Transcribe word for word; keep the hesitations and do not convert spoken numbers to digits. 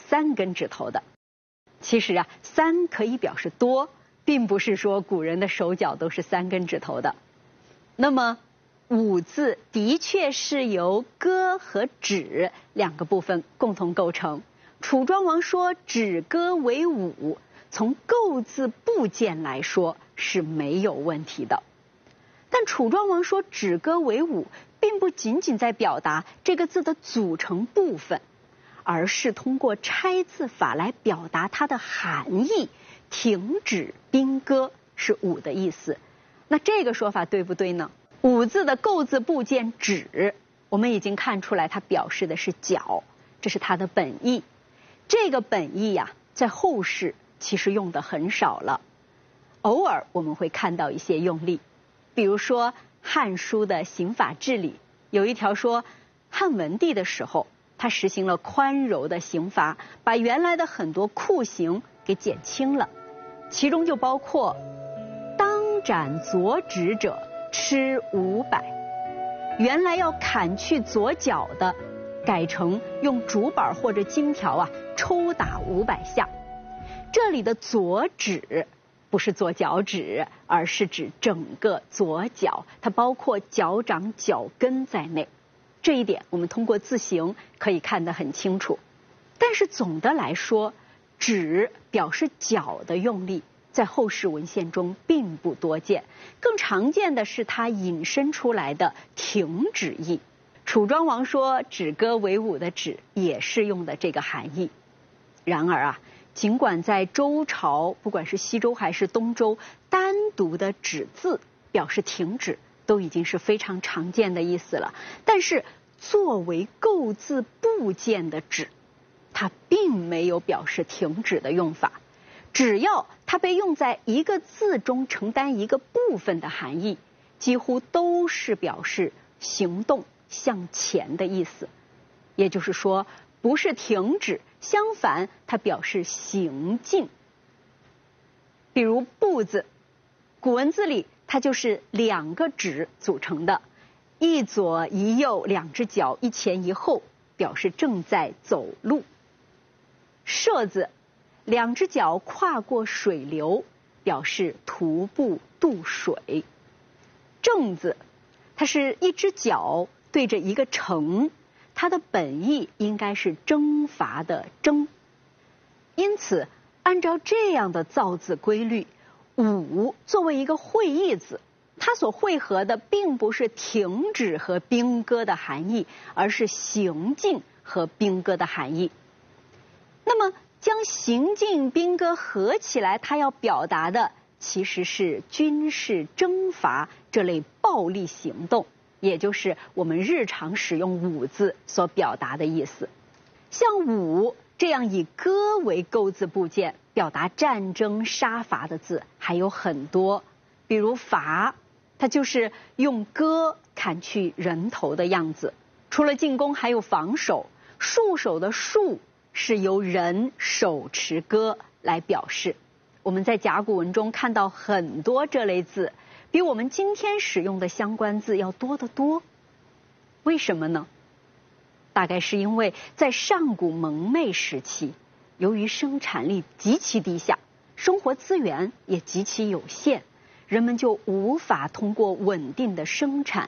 三根指头的。其实啊，三可以表示多，并不是说古人的手脚都是三根指头的。那么五字的确是由歌和指两个部分共同构成。楚庄王说指歌为五，从构字部件来说是没有问题的。但楚庄王说指歌为五，并不仅仅在表达这个字的组成部分，而是通过拆字法来表达它的含义。停止兵歌是五的意思。那这个说法对不对呢？五字的构字部件指，我们已经看出来它表示的是角，这是它的本意。这个本意呀、啊，在后世其实用的很少了，偶尔我们会看到一些用例。比如说《汉书》的刑法志里有一条说，汉文帝的时候他实行了宽柔的刑罚，把原来的很多酷刑给减轻了，其中就包括当斩左指者吃五百，原来要砍去左脚的，改成用竹板或者金条啊抽打五百下。这里的左指不是左脚趾，而是指整个左脚，它包括脚掌、脚跟在内。这一点我们通过字形可以看得很清楚。但是总的来说，指表示脚的用力在后世文献中并不多见，更常见的是它引申出来的停止意。楚庄王说指歌为五的指也是用的这个含义。然而啊，尽管在周朝，不管是西周还是东周，单独的指字表示停止都已经是非常常见的意思了，但是作为构字部件的指，它并没有表示停止的用法。只要它被用在一个字中承担一个部分的含义，几乎都是表示行动向前的意思。也就是说，不是停止，相反它表示行进。比如步字，古文字里它就是两个指组成的，一左一右，两只脚一前一后，表示正在走路。涉字，两只脚跨过水流，表示徒步渡水。正字，它是一只脚对着一个城，它的本意应该是征伐的征。因此按照这样的造字规律，五作为一个会意字，它所汇合的并不是停止和兵歌的含义，而是行进和兵歌的含义。那么将行进兵歌合起来，它要表达的其实是军事征伐这类暴力行动，也就是我们日常使用五字所表达的意思。像五这样以歌为构字部件表达战争杀伐的字还有很多，比如伐，它就是用戈砍去人头的样子。除了进攻还有防守，戍守的戍是由人手持戈来表示。我们在甲骨文中看到很多这类字，比我们今天使用的相关字要多得多。为什么呢？大概是因为在上古蒙昧时期，由于生产力极其低下，生活资源也极其有限，人们就无法通过稳定的生产